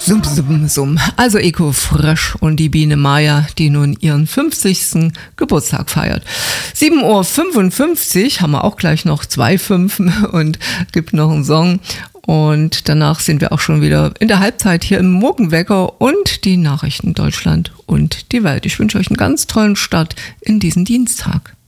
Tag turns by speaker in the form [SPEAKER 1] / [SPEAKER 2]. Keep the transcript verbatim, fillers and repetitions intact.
[SPEAKER 1] Summ, summ, summ. Also Eko Fresh und die Biene Maya, die nun ihren fünfzigsten Geburtstag feiert. sieben Uhr fünfundfünfzig haben wir auch gleich noch zwei Fünfen und gibt noch einen Song. Und danach sind wir auch schon wieder in der Halbzeit hier im Morgenwecker und die Nachrichten Deutschland und die Welt. Ich wünsche euch einen ganz tollen Start in diesen Dienstag.